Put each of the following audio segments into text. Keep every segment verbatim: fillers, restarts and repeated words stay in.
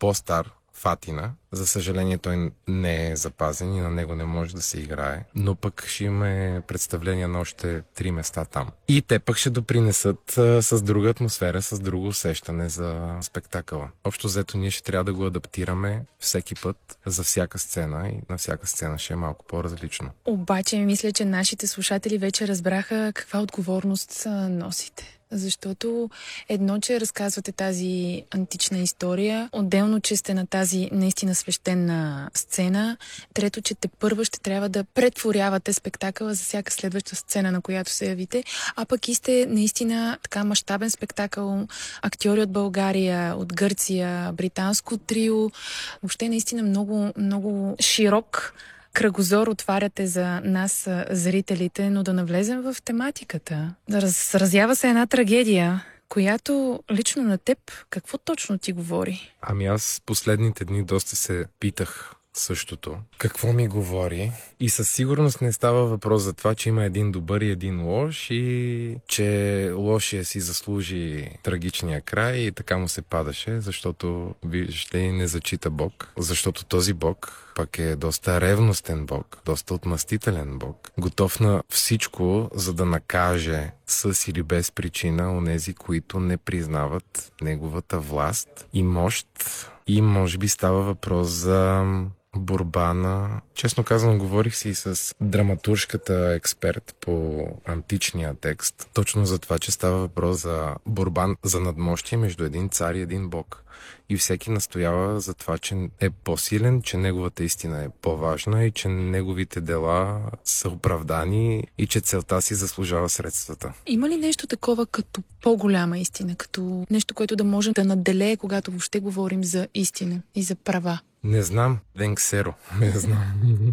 по-стар, Фатина. За съжаление той не е запазен и на него не може да се играе, но пък ще имаме представления на още три места там. И те пък ще допринесат а, с друга атмосфера, с друго усещане за спектакъла. Общо взето ние ще трябва да го адаптираме всеки път за всяка сцена и на всяка сцена ще е малко по-различно. Обаче мисля, че нашите слушатели вече разбраха каква отговорност носите. Защото едно, че разказвате тази антична история, отделно, че сте на тази наистина свещена сцена, трето, че те първа ще трябва да претворявате спектакъла за всяка следваща сцена, на която се явите, а пък и сте наистина така мащабен спектакъл, актьори от България, от Гърция, британско трио, въобще наистина много, много широк кръгозор отваряте за нас, зрителите, но да навлезем в тематиката. Разразява се една трагедия, която лично на теб какво точно ти говори? Ами аз последните дни доста се питах същото. Какво ми говори? И със сигурност не става въпрос за това, че има един добър и един лош и че лошия си заслужи трагичния край и така му се падаше, защото виждате и не зачита Бог. Защото този Бог пък е доста ревностен Бог, доста отмъстителен Бог. Готов на всичко, за да накаже с или без причина онези, които не признават неговата власт и мощ. И може би става въпрос за борба на... Честно казано, говорих си и с драматуршката експерт по античния текст. Точно за това, че става въпрос за борба за надмощие между един цар и един бог. И всеки настоява за това, че е по-силен, че неговата истина е по-важна и че неговите дела са оправдани и че целта си заслужава средствата. Има ли нещо такова като по-голяма истина, като нещо, което да може да надделее, когато въобще говорим за истина и за права? Не знам. Денксеро. Не знам.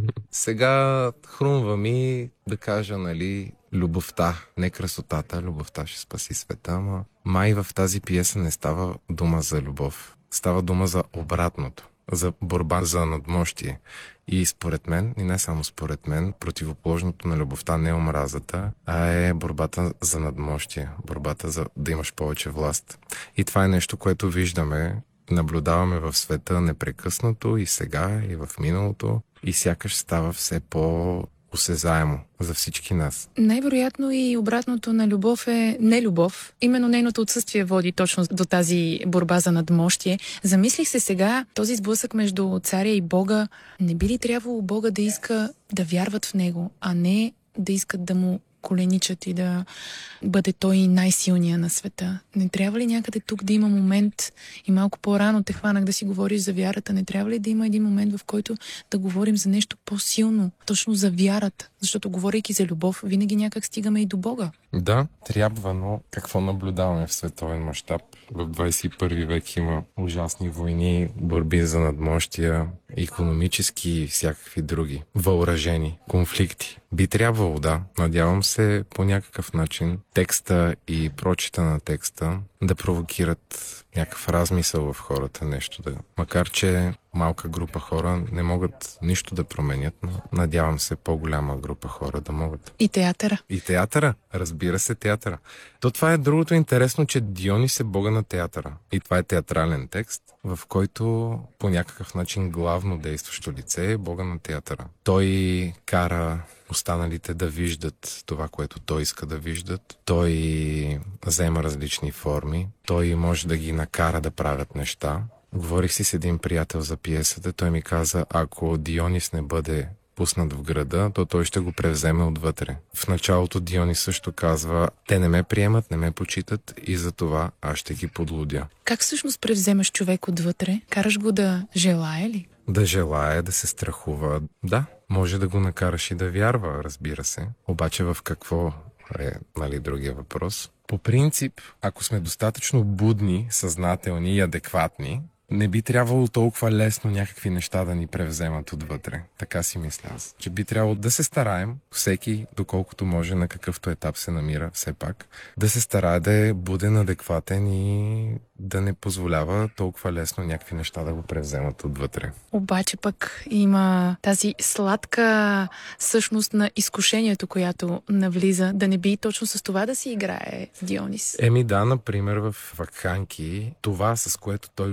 Сега хрумва ми да кажа, нали, любовта. Не красотата, любовта ще спаси света, ама май в тази пиеса не става дума за любов. Става дума за обратното. За борба за надмощие. И според мен, и не само според мен, противоположното на любовта не е омразата, а е борбата за надмощие. Борбата за да имаш повече власт. И това е нещо, което виждаме, наблюдаваме в света непрекъснато и сега, и в миналото, и сякаш става все по-осезаемо за всички нас. Най-вероятно и обратното на любов е нелюбов. Именно нейното отсъствие води точно до тази борба за надмощие. Замислих се сега, този сблъсък между царя и Бога, не би ли трябвало Бога да иска да вярват в него, а не да искат да му коленичат и да бъде той най-силния на света. Не трябва ли някъде тук да има момент, и малко по-рано те хванах да си говориш за вярата, не трябва ли да има един момент, в който да говорим за нещо по-силно, точно за вярата? Защото говорейки за любов, винаги някак стигаме и до Бога. Да, трябва, но какво наблюдаваме в световен мащаб? В двадесет и първи век има ужасни войни, борби за надмощия, икономически и всякакви други, въоръжени конфликти. Би трябвало, да. Надявам се по някакъв начин текста и прочита на текста да провокират някакъв размисъл в хората, нещо да... Макар че малка група хора не могат нищо да променят, но надявам се по-голяма група хора да могат. И театъра. И театъра. Разбира се, театъра. То това е другото интересно, че Дионис е бога на театъра. И това е театрален текст, в който по някакъв начин главно действащо лице е бога на театъра. Той кара останалите да виждат това, което той иска да виждат. Той взема различни форми. Той може да ги накара да правят неща. Говорих си с един приятел за пиесата. Той ми каза, ако Дионис не бъде пуснат в града, то той ще го превземе отвътре. В началото Дионис също казва, те не ме приемат, не ме почитат и за това аз ще ги подлудя. Как всъщност превземаш човек отвътре? Караш го да желае ли? Да желае, да се страхува. Да, може да го накараш и да вярва, разбира се. Обаче в какво е, нали, другия въпрос? По принцип, ако сме достатъчно будни, съзнателни и адекватни, не би трябвало толкова лесно някакви неща да ни превземат отвътре. Така си мисля аз. Че би трябвало да се стараем, всеки, доколкото може, на какъвто етап се намира, все пак, да се старае да е буден, адекватен и да не позволява толкова лесно някакви неща да го превземат отвътре. Обаче пък има тази сладка същност на изкушението, която навлиза, да не би точно с това да си играе Дионис. Еми да, например в Вакханки, това с което той успява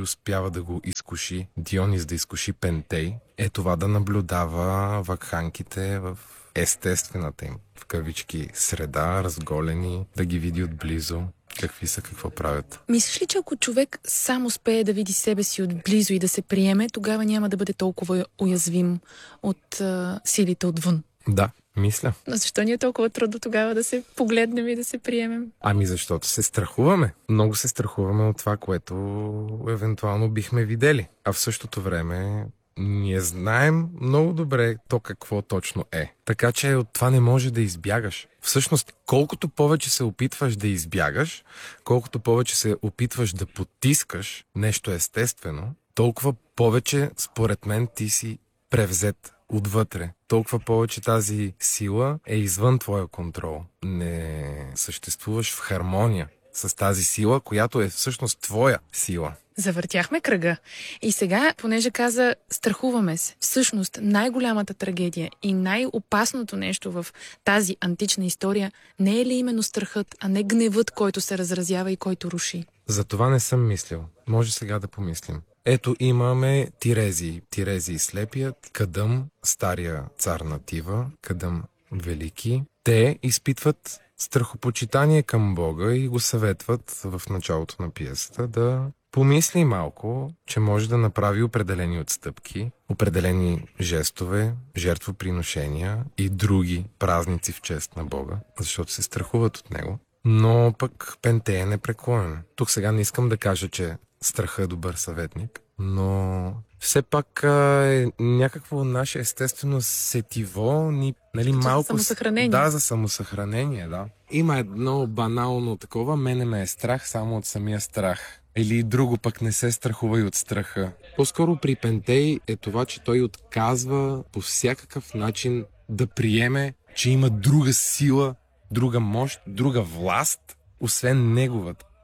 трябва да го изкуши, Дионис да изкуши Пентей, е това да наблюдава вакханките в естествената им, в кавички, среда, разголени, да ги види отблизо. Какви са, какво правят? Мислиш ли, че ако човек сам успее да види себе си отблизо и да се приеме, тогава няма да бъде толкова уязвим от а, силите отвън? Да, мисля. Но защо ни е толкова трудно тогава да се погледнем и да се приемем? Ами защото се страхуваме. Много се страхуваме от това, което евентуално бихме видели. А в същото време ние знаем много добре то какво точно е. Така че от това не може да избягаш. Всъщност, колкото повече се опитваш да избягаш, колкото повече се опитваш да потискаш нещо естествено, толкова повече, според мен, ти си превзет отвътре. Толкова повече тази сила е извън твоя контрол. Не съществуваш в хармония с тази сила, която е всъщност твоя сила. Завъртяхме кръга. И сега, понеже каза, страхуваме се. Всъщност, най-голямата трагедия и най-опасното нещо в тази антична история не е ли именно страхът, а не гневът, който се разразява и който руши? За това не съм мислил. Може сега да помислим. Ето имаме Тирези. Тирези слепият, Кадъм, стария цар на Тива, Кадъм велики. Те изпитват страхопочитание към Бога и го съветват в началото на пиесата да помисли малко, че може да направи определени отстъпки, определени жестове, жертвоприношения и други празници в чест на Бога, защото се страхуват от него. Но пък Пентей е непреклонен. Тук сега не искам да кажа, че страха е добър съветник, но все пак е някакво наше естествено сетиво, ни, нали, малко... За самосъхранение. Да, за самосъхранение, да. Има едно банално такова, мене ме е страх само от самия страх. Или друго пък не се страхува и от страха. По-скоро при Пентей е това, че той отказва по всякакъв начин да приеме, че има друга сила, друга мощ, друга власт, освен неговата.